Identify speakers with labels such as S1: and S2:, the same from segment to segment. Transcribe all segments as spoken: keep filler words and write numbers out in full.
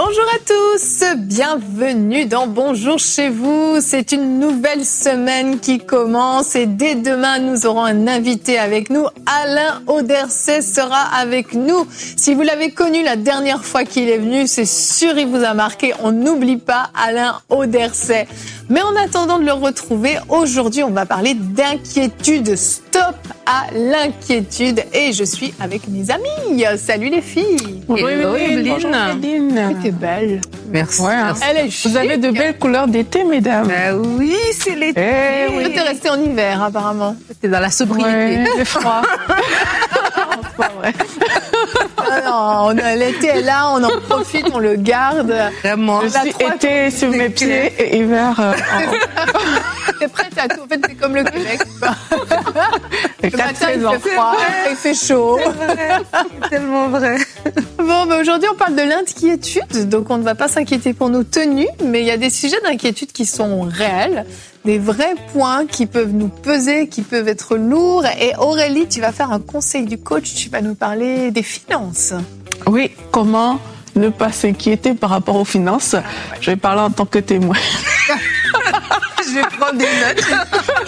S1: Bonjour à tous, bienvenue dans Bonjour chez vous. C'est une nouvelle semaine qui commence et dès demain, nous aurons un invité avec nous. Alain Auderset sera avec nous. Si vous l'avez connu la dernière fois qu'il est venu, c'est sûr il vous a marqué. On n'oublie pas Alain Auderset. Mais en attendant de le retrouver, aujourd'hui, on va parler d'inquiétude. Stop à l'inquiétude. Et je suis avec mes amies. Salut les filles.
S2: Oui, Hello, Evelyne.
S1: Bonjour Evelyne.
S2: Oui, t'es belle.
S3: Merci.
S2: Ouais,
S3: Merci.
S1: Elle est chic.
S2: Vous avez de belles couleurs d'été, mesdames.
S3: Bah oui, c'est l'été.
S2: Eh oui.
S1: Toi, t'es restée en hiver, apparemment.
S3: T'es dans la sobriété.
S2: Ouais, j'ai froid. C'est pas vrai.
S1: Ah non, on a, l'été est là, on en profite, on le garde.
S3: Vraiment.
S2: Je suis été sur mes pieds et hiver. Euh,
S1: T'es prête à tout. En fait, c'est comme le Québec.
S2: Les
S1: Le
S2: quatre
S1: matin, il
S2: saisons.
S1: fait froid, il fait chaud.
S3: C'est vrai, c'est tellement vrai.
S1: Bon, bah aujourd'hui, on parle de l'inquiétude. Donc, on ne va pas s'inquiéter pour nos tenues, mais il y a des sujets d'inquiétude qui sont réels, des vrais points qui peuvent nous peser, qui peuvent être lourds. Et Aurélie, tu vas faire un conseil du coach. Tu vas nous parler des finances.
S2: Oui, comment ne pas s'inquiéter par rapport aux finances. Je vais parler en tant que témoin.
S3: Je vais prendre des notes.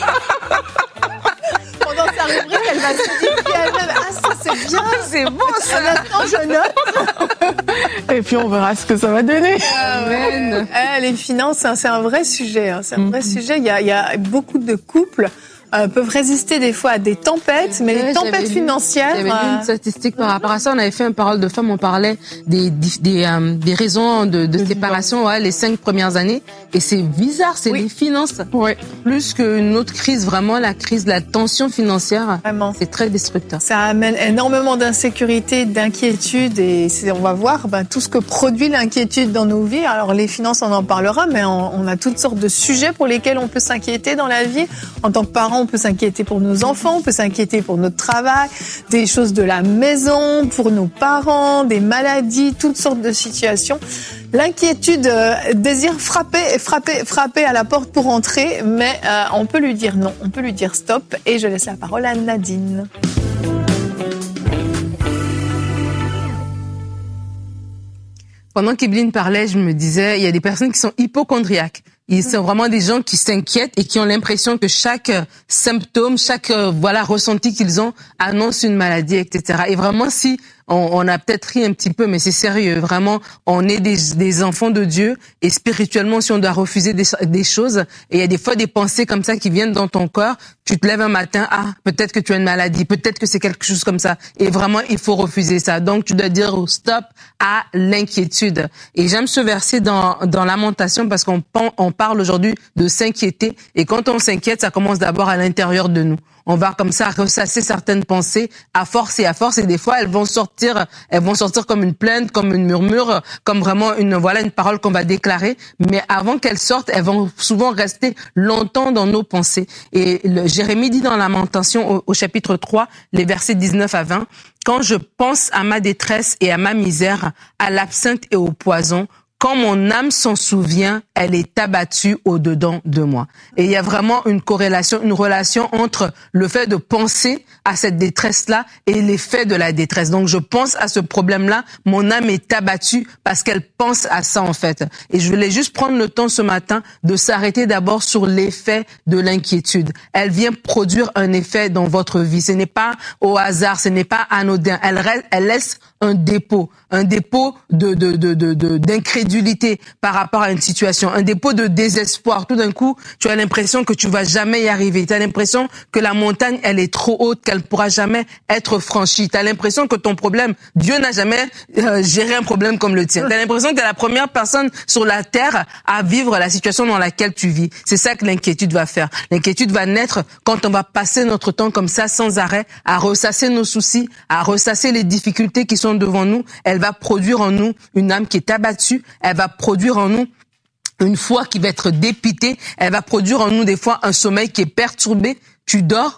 S1: Pendant sa rubrique, elle va se dire elle-même, ah, ça c'est bien,
S3: C'est bon ça.
S1: maintenant je note.
S2: Et puis on verra ce que ça va donner.
S3: Amen.
S1: Eh, les finances, hein, c'est un vrai sujet. Hein, c'est un vrai
S2: Mm-hmm.
S1: sujet. Il y a, il y a beaucoup de couples euh, peuvent résister des fois à des tempêtes, mais
S3: Ouais,
S1: les tempêtes
S3: j'avais lu-
S1: financières.
S3: J'avais lu
S1: euh,
S3: une statistique par rapport à ça. On avait fait un parole de femme. On parlait des des des, euh, des raisons de, de séparation, ouais, les cinq premières années. Et c'est bizarre, c'est
S1: Oui.
S3: les finances
S2: Oui.
S3: plus qu'une autre crise. Vraiment, la crise de la tension financière.
S1: Vraiment.
S3: C'est très destructeur.
S1: Ça amène énormément d'insécurité, d'inquiétude et c'est, on va voir ben, tout ce que produit l'inquiétude dans nos vies. Alors les finances, on en parlera, mais on, on a toutes sortes de sujets pour lesquels on peut s'inquiéter dans la vie. En tant que parent, on peut s'inquiéter pour nos enfants, on peut s'inquiéter pour notre travail, des choses de la maison, pour nos parents, des maladies, toutes sortes de situations. L'inquiétude euh, désire frapper, frapper, frapper à la porte pour entrer, mais euh, on peut lui dire non, on peut lui dire stop. Et je laisse la parole à Nadine.
S3: Pendant qu'Evelyne parlait, je me disais, il y a des personnes qui sont hypochondriaques. Ils sont vraiment des gens qui s'inquiètent et qui ont l'impression que chaque euh, symptôme, chaque euh, voilà ressenti qu'ils ont annonce une maladie, et cetera. Et vraiment, si on, on a peut-être ri un petit peu, mais c'est sérieux. Vraiment, on est des, des enfants de Dieu et spirituellement, si on doit refuser des, des choses, et il y a des fois des pensées comme ça qui viennent dans ton corps, tu te lèves un matin, ah, peut-être que tu as une maladie, peut-être que c'est quelque chose comme ça. Et vraiment, il faut refuser ça. Donc, tu dois dire stop à l'inquiétude. Et j'aime ce verset dans, dans Lamentation parce qu'on on parle aujourd'hui de s'inquiéter. Et quand on s'inquiète, ça commence d'abord à l'intérieur de nous. On va comme ça ressasser certaines pensées à force et à force, et des fois elles vont sortir, elles vont sortir comme une plainte, comme une murmure, comme vraiment une voilà une parole qu'on va déclarer. Mais avant qu'elles sortent, elles vont souvent rester longtemps dans nos pensées. Et le, Jérémie dit dans Lamentation au, au chapitre trois, les versets dix-neuf à vingt, quand je pense à ma détresse et à ma misère, à l'absinthe et au poison, quand mon âme s'en souvient, elle est abattue au-dedans de moi. Et il y a vraiment une corrélation, une relation entre le fait de penser à cette détresse-là et l'effet de la détresse. Donc, je pense à ce problème-là, mon âme est abattue parce qu'elle pense à ça, en fait. Et je voulais juste prendre le temps ce matin de s'arrêter d'abord sur l'effet de l'inquiétude. Elle vient produire un effet dans votre vie. Ce n'est pas au hasard, ce n'est pas anodin. Elle, reste, elle laisse un dépôt, un dépôt de, de, de, de, de, d'incrédulité par rapport à une situation, un dépôt de désespoir. Tout d'un coup, tu as l'impression que tu vas jamais y arriver. Tu as l'impression que la montagne, elle est trop haute, qu'elle pourra jamais être franchie. Tu as l'impression que ton problème, Dieu n'a jamais euh, géré un problème comme le tien. Tu as l'impression que tu es la première personne sur la terre à vivre la situation dans laquelle tu vis. C'est ça que l'inquiétude va faire. L'inquiétude va naître quand on va passer notre temps comme ça, sans arrêt, à ressasser nos soucis, à ressasser les difficultés qui sont devant nous. Elle va produire en nous une âme qui est abattue. Elle va produire en nous une foi qui va être dépitée. Elle va produire en nous des fois un sommeil qui est perturbé. Tu dors,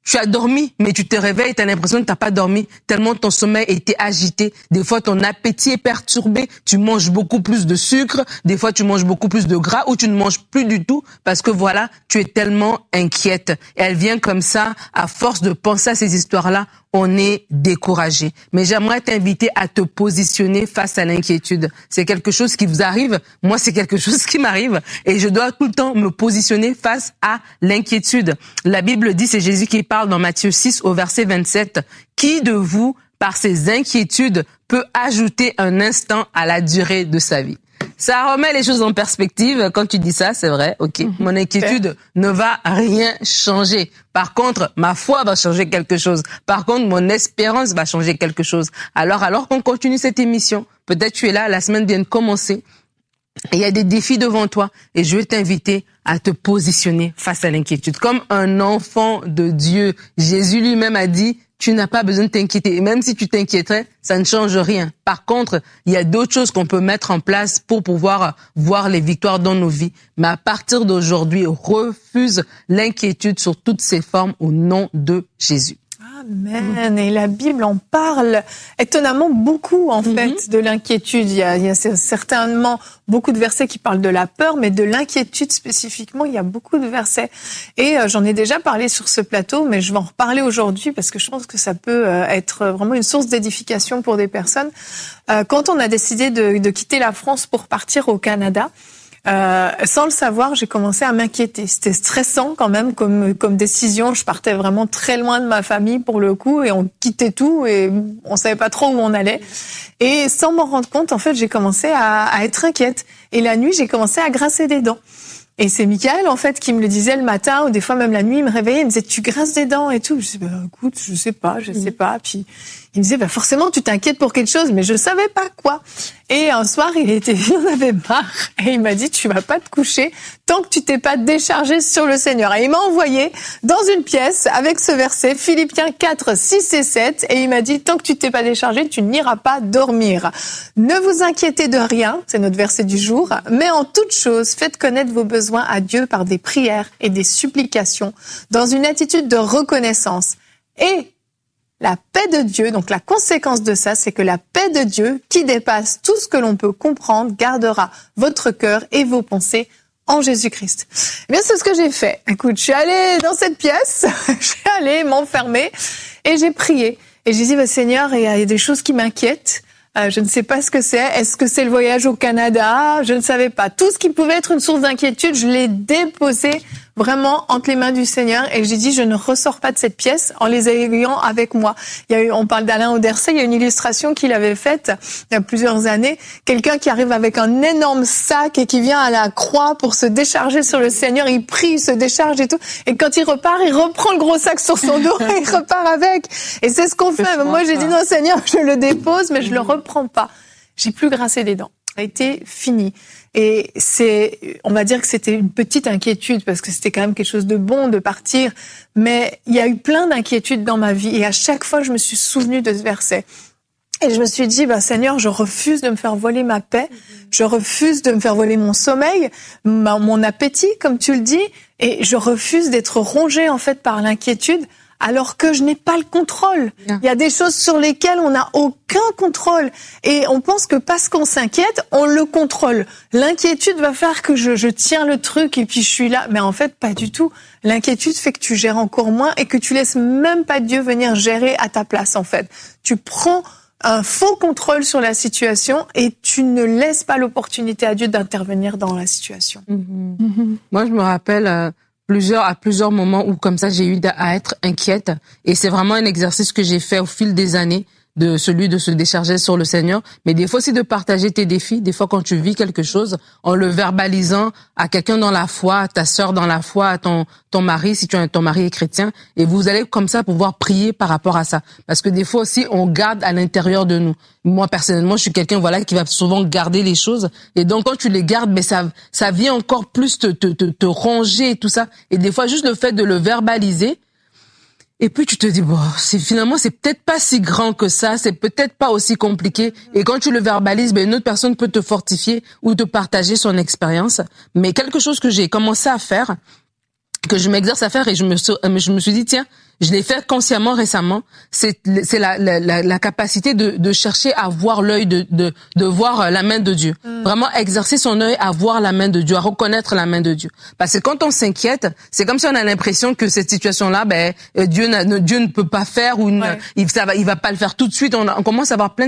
S3: Tu as dormi, mais tu te réveilles, tu as l'impression que tu n'as pas dormi, tellement ton sommeil était agité. Des fois, ton appétit est perturbé, tu manges beaucoup plus de sucre, des fois, tu manges beaucoup plus de gras ou tu ne manges plus du tout parce que voilà, tu es tellement inquiète. Et elle vient comme ça, à force de penser à ces histoires-là, on est découragé. Mais j'aimerais t'inviter à te positionner face à l'inquiétude. C'est quelque chose qui vous arrive. Moi, c'est quelque chose qui m'arrive et je dois tout le temps me positionner face à l'inquiétude. La Bible dit, c'est Jésus qui parle dans Matthieu six au verset vingt-sept. Qui de vous, par ses inquiétudes, peut ajouter un instant à la durée de sa vie? Ça remet les choses en perspective. Quand tu dis ça, c'est vrai, ok. Mmh. Mon inquiétude ne va rien changer. Par contre, ma foi va changer quelque chose. Par contre, mon espérance va changer quelque chose. Alors, alors qu'on continue cette émission, peut-être tu es là, la semaine vient de commencer. Et il y a des défis devant toi. Et je vais t'inviter à te positionner face à l'inquiétude. Comme un enfant de Dieu, Jésus lui-même a dit, tu n'as pas besoin de t'inquiéter. Et même si tu t'inquiéterais, ça ne change rien. Par contre, il y a d'autres choses qu'on peut mettre en place pour pouvoir voir les victoires dans nos vies. Mais à partir d'aujourd'hui, refuse l'inquiétude sur toutes ses formes au nom de Jésus.
S1: Amen. Et la Bible en parle étonnamment beaucoup, en fait, mm-hmm. de l'inquiétude. Il y, a, il y a certainement beaucoup de versets qui parlent de la peur, mais de l'inquiétude spécifiquement, il y a beaucoup de versets. Et euh, j'en ai déjà parlé sur ce plateau, mais je vais en reparler aujourd'hui parce que je pense que ça peut euh, être vraiment une source d'édification pour des personnes. Euh, quand on a décidé de, de quitter la France pour partir au Canada, Euh, sans le savoir, j'ai commencé à m'inquiéter. C'était stressant quand même comme comme décision. Je partais vraiment très loin de ma famille pour le coup et on quittait tout et on savait pas trop où on allait. Et sans m'en rendre compte, en fait, j'ai commencé à, à être inquiète. Et la nuit, j'ai commencé à grincer des dents. Et c'est Michael, en fait, qui me le disait le matin ou des fois même la nuit, il me réveillait, il me disait tu grinces des dents et tout. Je disais bah écoute, je sais pas, je sais pas. Puis il me disait bah forcément tu t'inquiètes pour quelque chose, mais je savais pas quoi. Et un soir, il était, il en avait marre et il m'a dit tu vas pas te coucher tant que tu t'es pas déchargé sur le Seigneur. Et il m'a envoyé dans une pièce avec ce verset Philippiens quatre, six et sept et il m'a dit tant que tu t'es pas déchargé, tu n'iras pas dormir. Ne vous inquiétez de rien, c'est notre verset du jour, mais en toute chose, faites connaître vos besoins à Dieu par des prières et des supplications dans une attitude de reconnaissance. Et la paix de Dieu, donc la conséquence de ça, c'est que la paix de Dieu, qui dépasse tout ce que l'on peut comprendre, gardera votre cœur et vos pensées en Jésus-Christ. Eh bien, c'est ce que j'ai fait. Écoute, je suis allée dans cette pièce, je suis allée m'enfermer et j'ai prié. Et j'ai dit, bah, Seigneur, il y a des choses qui m'inquiètent. Euh, je ne sais pas ce que c'est. Est-ce que c'est le voyage au Canada? Je ne savais pas. Tout ce qui pouvait être une source d'inquiétude, je l'ai déposé vraiment entre les mains du Seigneur et j'ai dit je ne ressors pas de cette pièce en les ayant avec moi. Il y a eu, on parle d'Alain Auderset, il y a une illustration qu'il avait faite il y a plusieurs années, quelqu'un qui arrive avec un énorme sac et qui vient à la croix pour se décharger sur le Seigneur, il prie, il se décharge et tout, et quand il repart, il reprend le gros sac sur son dos et il repart avec. Et c'est ce qu'on fait. C'est moi j'ai dit non Seigneur, je le dépose mais je le reprends pas. J'ai plus grincé des dents. Ça a été fini. Et c'est, on va dire que c'était une petite inquiétude parce que c'était quand même quelque chose de bon de partir. Mais il y a eu plein d'inquiétudes dans ma vie et à chaque fois, je me suis souvenue de ce verset. Et je me suis dit, bah, Seigneur, je refuse de me faire voler ma paix. Je refuse de me faire voler mon sommeil, ma, mon appétit, comme tu le dis. Et je refuse d'être rongée, en fait, par l'inquiétude. Alors que je n'ai pas le contrôle. Bien. Il y a des choses sur lesquelles on n'a aucun contrôle. Et on pense que parce qu'on s'inquiète, on le contrôle. L'inquiétude va faire que je, je tiens le truc et puis je suis là. Mais en fait, pas du tout. L'inquiétude fait que tu gères encore moins et que tu laisses même pas Dieu venir gérer à ta place, en fait. Tu prends un faux contrôle sur la situation et tu ne laisses pas l'opportunité à Dieu d'intervenir dans la situation.
S3: Mmh. Mmh. Moi, je me rappelle... Euh... Plusieurs, à plusieurs moments où comme ça j'ai eu à être inquiète et c'est vraiment un exercice que j'ai fait au fil des années de celui de se décharger sur le Seigneur, mais des fois aussi de partager tes défis, des fois quand tu vis quelque chose, en le verbalisant à quelqu'un dans la foi, à ta sœur dans la foi, à ton ton mari si tu as ton mari est chrétien et vous allez comme ça pouvoir prier par rapport à ça parce que des fois aussi on garde à l'intérieur de nous. Moi personnellement, je suis quelqu'un voilà qui va souvent garder les choses et donc quand tu les gardes mais ça ça vient encore plus te te te, te ronger et tout ça et des fois juste le fait de le verbaliser. Et puis tu te dis bon, c'est finalement c'est peut-être pas si grand que ça, c'est peut-être pas aussi compliqué. Et quand tu le verbalises, ben une autre personne peut te fortifier ou te partager son expérience. Mais quelque chose que j'ai commencé à faire, que je m'exerce à faire, et je me suis, je me suis dit tiens, je l'ai fait consciemment récemment, c'est c'est la, la, la, la capacité de, de chercher à voir l'œil, de, de, de voir la main de Dieu. Mm. Vraiment exercer son œil à voir la main de Dieu, à reconnaître la main de Dieu. Parce que quand on s'inquiète, c'est comme si on a l'impression que cette situation-là, ben, Dieu, Dieu ne peut pas faire ou ouais. il, ça va, il va pas le faire tout de suite. On, on commence à avoir plein